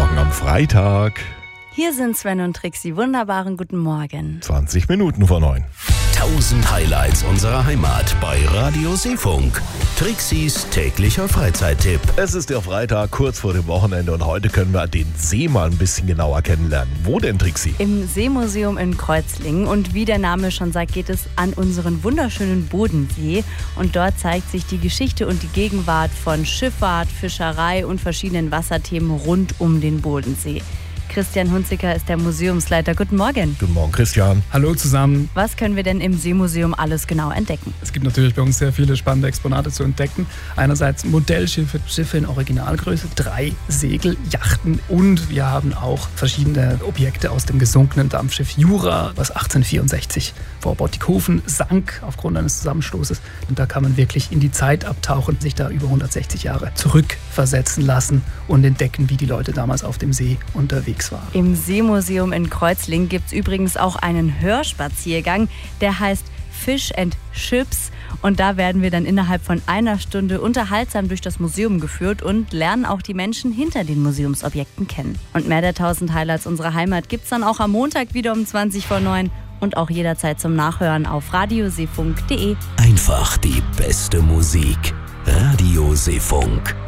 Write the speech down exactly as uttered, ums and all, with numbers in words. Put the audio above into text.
Morgen am Freitag. Hier sind Sven und Trixi. Wunderbaren guten Morgen. zwanzig Minuten vor neun. tausend Highlights unserer Heimat bei Radio Seefunk. Trixis täglicher Freizeittipp. Es ist der Freitag, kurz vor dem Wochenende, und heute können wir den See mal ein bisschen genauer kennenlernen. Wo denn, Trixi? Im Seemuseum in Kreuzlingen. Und wie der Name schon sagt, geht es an unseren wunderschönen Bodensee. Und dort zeigt sich die Geschichte und die Gegenwart von Schifffahrt, Fischerei und verschiedenen Wasserthemen rund um den Bodensee. Christian Hunziker ist der Museumsleiter. Guten Morgen. Guten Morgen, Christian. Hallo zusammen. Was können wir denn im Seemuseum alles genau entdecken? Es gibt natürlich bei uns sehr viele spannende Exponate zu entdecken. Einerseits Modellschiffe, Schiffe in Originalgröße, drei Segel, Yachten, und wir haben auch verschiedene Objekte aus dem gesunkenen Dampfschiff Jura, was achtzehnhundertvierundsechzig vor Bottighofen sank aufgrund eines Zusammenstoßes. Und da kann man wirklich in die Zeit abtauchen, sich da über hundertsechzig Jahre zurückversetzen lassen und entdecken, wie die Leute damals auf dem See unterwegs waren. Im Seemuseum in Kreuzlingen gibt es übrigens auch einen Hörspaziergang, der heißt Fish and Chips. Und da werden wir dann innerhalb von einer Stunde unterhaltsam durch das Museum geführt und lernen auch die Menschen hinter den Museumsobjekten kennen. Und mehr der tausend Highlights unserer Heimat gibt's dann auch am Montag wieder um zwanzig vor neun und auch jederzeit zum Nachhören auf radioseefunk punkt de. Einfach die beste Musik. Radio Seefunk.